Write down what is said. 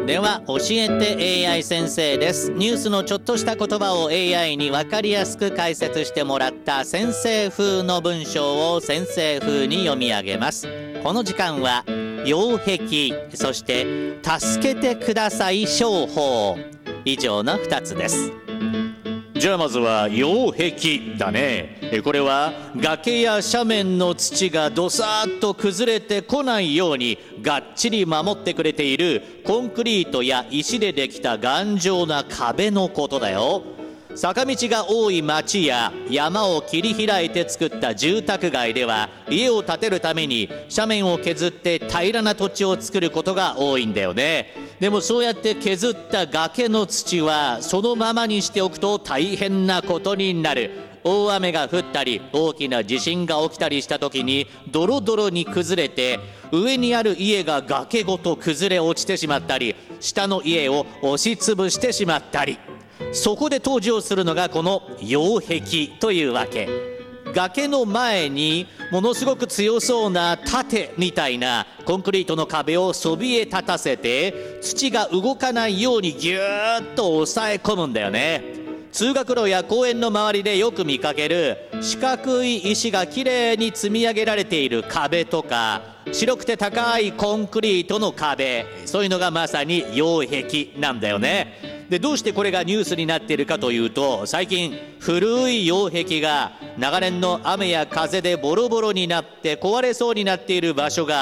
では教えて AI 先生です。ニュースのちょっとした言葉を AI に分かりやすく解説してもらった先生風の文章を先生風に読み上げます。この時間は擁壁、そして助けてください商法、以上の2つです。じゃあまずは擁壁だね。これは崖や斜面の土がどさーっと崩れてこないようにがっちり守ってくれているコンクリートや石でできた頑丈な壁のことだよ。坂道が多い町や山を切り開いて作った住宅街では家を建てるために斜面を削って平らな土地を作ることが多いんだよね。でもそうやって削った崖の土はそのままにしておくと大変なことになる。大雨が降ったり大きな地震が起きたりした時にドロドロに崩れて上にある家が崖ごと崩れ落ちてしまったり下の家を押しつぶしてしまったり、そこで登場するのがこの擁壁というわけ。崖の前にものすごく強そうな盾みたいなコンクリートの壁をそびえ立たせて土が動かないようにぎゅーっと抑え込むんだよね。通学路や公園の周りでよく見かける四角い石がきれいに積み上げられている壁とか白くて高いコンクリートの壁、そういうのがまさに擁壁なんだよね。でどうしてこれがニュースになっているかというと、最近古い擁壁が長年の雨や風でボロボロになって壊れそうになっている場所が